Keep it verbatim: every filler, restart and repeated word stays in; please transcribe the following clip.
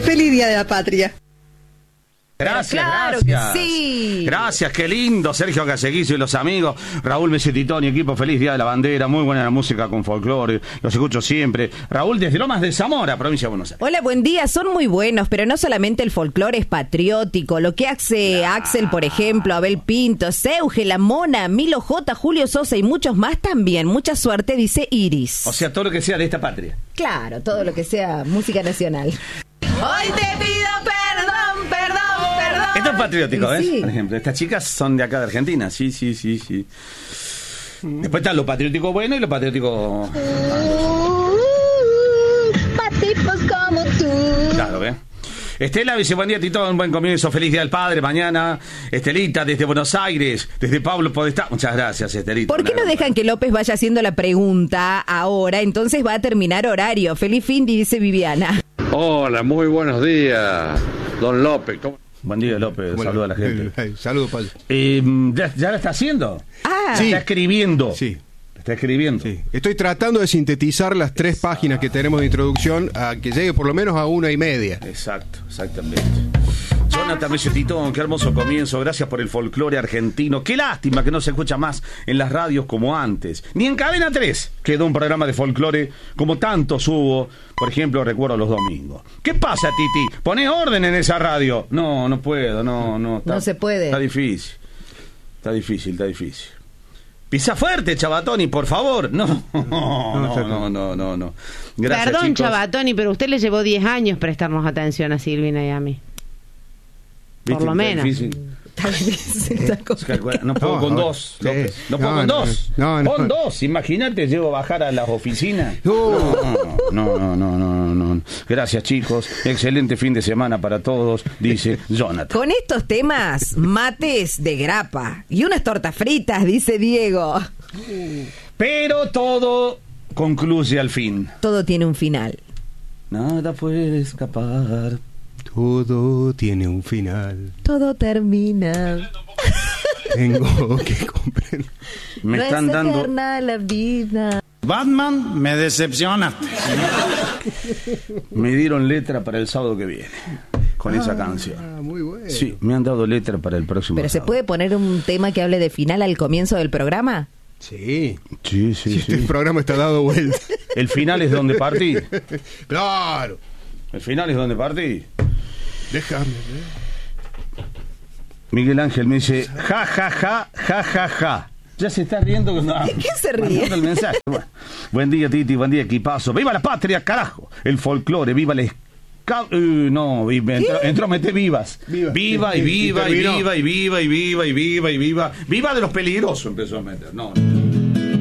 Feliz Día de la Patria. Gracias, claro gracias. Que sí. Gracias, qué lindo, Sergio Caseguizo y los amigos. Raúl Mesetitoni, equipo, feliz Día de la Bandera. Muy buena la música con folclore. Los escucho siempre. Raúl desde Lomas de Zamora, provincia de Buenos Aires. Hola, buen día. Son muy buenos, pero no solamente el folclore es patriótico. Lo que hace claro. Axel, por ejemplo, Abel Pinto, Seuge, La Mona, Milo J, Julio Sosa y muchos más también. Mucha suerte, dice Iris. O sea, todo lo que sea de esta patria. Claro, todo lo que sea música nacional. Hoy te pido perdón, perdón. Esto es patriótico, ¿ves? Sí. Por ejemplo, estas chicas son de acá de Argentina. Sí, sí, sí, sí. Después está lo patriótico bueno y lo patriótico... Pa' tipos como tú. Claro, ¿ves? Estela dice, buen día, Tito, un buen comienzo, feliz Día del Padre, mañana. Estelita, desde Buenos Aires, desde Pablo Podestá. Muchas gracias, Estelita. ¿Por qué no dejan que López vaya haciendo la pregunta ahora? Entonces va a terminar horario. Feliz fin, dice Viviana. Hola, muy buenos días, don López. ¿Cómo? Buen día, López. Bueno, saluda a la gente. Eh, saludos, Pablo. Eh, ¿ya, ¿Ya la está haciendo? Ah, sí. Está escribiendo. Sí. Está escribiendo. Sí. Estoy tratando de sintetizar las tres páginas que tenemos de introducción a que llegue por lo menos a una y media. Exacto, exactamente. Jonathan Mesetitón, qué hermoso comienzo. Gracias por el folclore argentino. Qué lástima que no se escucha más en las radios como antes. Ni en Cadena tres quedó un programa de folclore como tantos hubo. Por ejemplo, recuerdo los domingos. ¿Qué pasa, Titi? Poné orden en esa radio. No, no puedo, no, no. Está, no se puede. Está difícil. Está difícil, está difícil. Pisa fuerte, Chabatoni, por favor. No, no, no, no, no, no, no. Gracias, Perdón, chicos. Chabatoni, pero usted le llevó diez años prestarnos atención a Silvina y a mí. Por lo menos. Difícil. Está difícil, está complicado. No puedo No, con no, dos, sí. López. No puedo No, con no, dos. no, no. Con dos. Imagínate, llego a bajar a las oficinas. No. No, no, no, no, no, no. Gracias, chicos. Excelente fin de semana para todos, dice Jonathan. Con estos temas, mates de grapa y unas tortas fritas, dice Diego. Pero todo concluye al fin. Todo tiene un final. Nada puede escapar. Todo tiene un final. Todo termina. Tengo que comprender. Me no están es dando. eterna la vida. Batman me decepciona. Me dieron letra para el sábado que viene. Con esa canción. Ah, muy bueno. Sí, me han dado letra para el próximo ¿Pero se sábado. puede poner un tema que hable de final al comienzo del programa? Sí. Sí, sí, Si sí. este programa está dado vuelta. El final es donde partí. Claro. El final es donde partí. Déjame ver. Miguel Ángel me dice, ja, ja, ja, ja, ja, ja. Ya se está riendo. No, ¿De qué se ríe? mandando el mensaje. Bueno, buen día, Titi, buen día, equipazo. ¡Viva la patria, carajo! El folclore, viva el esca... Uh, no, entró, entró a meter vivas. Viva. Viva y Y- y viva y terminó. viva y viva y viva y viva y viva. Viva de los peligrosos empezó a meter. No, no.